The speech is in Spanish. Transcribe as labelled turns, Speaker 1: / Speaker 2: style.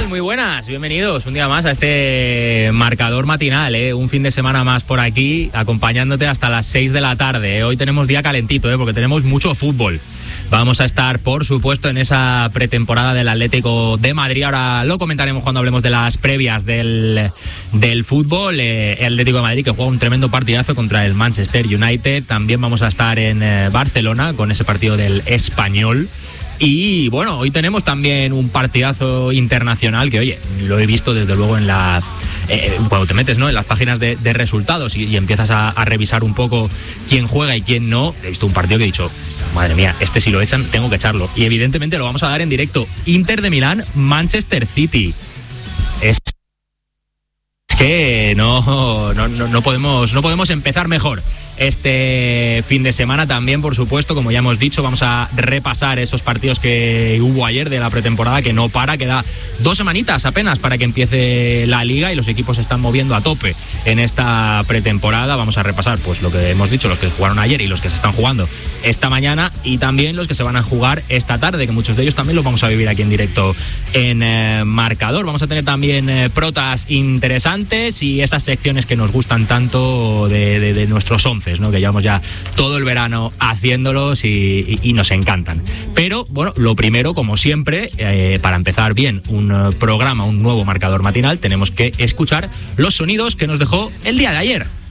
Speaker 1: tal? Muy buenas, bienvenidos un día más a este marcador matinal, un fin de semana más por aquí, acompañándote hasta las 6 de la tarde. Hoy tenemos día calentito, porque tenemos mucho fútbol. Vamos a estar, por supuesto, en esa pretemporada del Atlético de Madrid. Ahora lo comentaremos cuando hablemos de las previas del fútbol. El Atlético de Madrid que juega un tremendo partidazo contra el Manchester United. También vamos a estar en Barcelona con ese partido del Español. Y bueno, hoy tenemos también un partidazo internacional que, oye, lo he visto desde luego en cuando te metes, ¿no?, en las páginas de resultados y empiezas a revisar un poco quién juega y quién no. He visto un partido que he dicho, madre mía, si lo echan tengo que echarlo. Y evidentemente lo vamos a dar en directo. Inter de Milán, Manchester City. Es que no podemos empezar mejor este fin de semana. También, por supuesto, como ya hemos dicho, vamos a repasar esos partidos que hubo ayer de la pretemporada, que no para, queda 2 semanitas apenas para que empiece la liga y los equipos se están moviendo a tope en esta pretemporada. Vamos a repasar pues lo que hemos dicho, los que jugaron ayer y los que se están jugando esta mañana, y también los que se van a jugar esta tarde, que muchos de ellos también los vamos a vivir aquí en directo en Marcador. Vamos a tener también protas interesantes y esas secciones que nos gustan tanto de nuestros 11, ¿no?, que llevamos ya todo el verano haciéndolos y nos encantan. Pero bueno, lo primero, como siempre, para empezar bien un programa, un nuevo marcador matinal, tenemos que escuchar los sonidos que nos dejó el día de ayer.